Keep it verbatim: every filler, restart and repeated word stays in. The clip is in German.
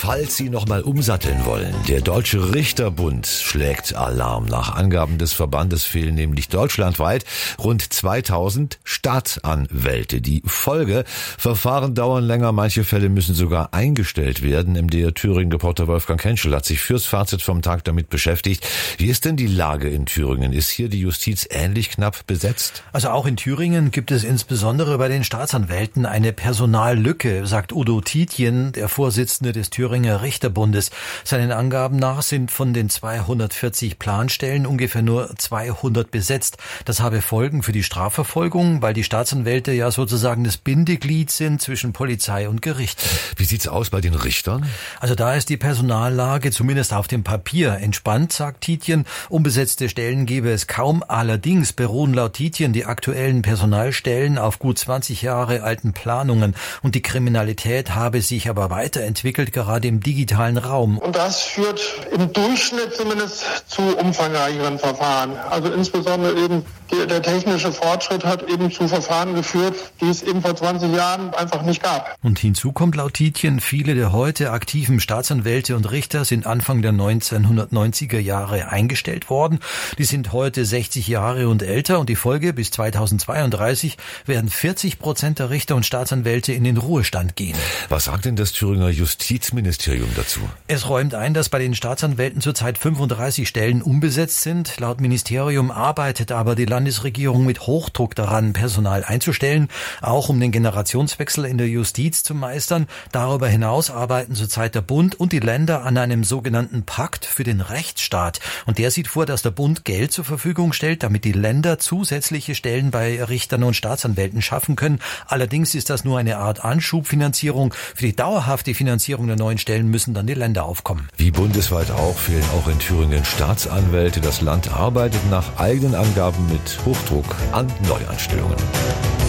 falls Sie noch mal umsatteln wollen. Der Deutsche Richterbund schlägt Alarm. Nach Angaben des Verbandes fehlen nämlich deutschlandweit rund zweitausend Staatsanwälte. Die Folge: Verfahren dauern länger, manche Fälle müssen sogar eingestellt werden. M D R Thüringen-Reporter Wolfgang Henschel hat sich fürs Fazit vom Tag damit beschäftigt. Wie ist denn die Lage in Thüringen? Ist hier die Justiz ähnlich knapp besetzt? Also auch in Thüringen gibt es insbesondere bei den Staatsanwälten eine Personallücke, sagt Udo Tietjen, der Vorsitzende des Thüringer Richterbundes. Seinen Angaben nach sind von den zweihundertvierzig Planstellen ungefähr nur zweihundert besetzt. Das habe Folgen für die Strafverfolgung, weil die Staatsanwälte ja sozusagen das Bindeglied sind zwischen Polizei und Gericht. Wie sieht's aus bei den Richtern? Also da ist die Personallage zumindest auf dem Papier entspannt, sagt Tietjen. Unbesetzte Stellen gebe es kaum. Allerdings beruhen laut Tietjen die aktuellen Personalstellen auf gut zwanzig Jahre alten Planungen. Und die Kriminalität habe sich aber weiterentwickelt, gerade im digitalen Raum. Und das führt im Durchschnitt zumindest zu umfangreicheren Verfahren. Also insbesondere eben die, der technische Fortschritt hat eben zu Verfahren geführt, die es eben vor zwanzig Jahren einfach nicht gab. Und hinzu kommt laut Tietjen, viele der heute aktiven Staatsanwälte und Richter sind Anfang der neunzehnhundertneunziger Jahre eingestellt worden. Die sind heute sechzig Jahre und älter und die Folge: bis zweitausendzweiunddreißig werden vierzig Prozent der Richter und Staatsanwälte in den Ruhestand gehen. Was sagt denn das Thüringer Justizministerium dazu? Es räumt ein, dass bei den Staatsanwälten zurzeit fünfunddreißig Stellen unbesetzt sind. Laut Ministerium arbeitet aber die Landesregierung mit Hochdruck daran, Personal einzustellen, auch um den Generationswechsel in der Justiz zu meistern. Darüber hinaus arbeiten zurzeit der Bund und die Länder an einem sogenannten Pakt für den Rechtsstaat. Und der sieht vor, dass der Bund Geld zur Verfügung stellt, damit die Länder zusätzliche Stellen bei Richtern und Staatsanwälten schaffen können. Allerdings ist das nur eine Art Anschubfinanzierung. Für die dauerhafte Finanzierung der neuen Stellen müssen dann die Länder aufkommen. Wie bundesweit auch fehlen auch in Thüringen Staatsanwälte. Das Land arbeitet nach eigenen Angaben mit Hochdruck an Neuanstellungen.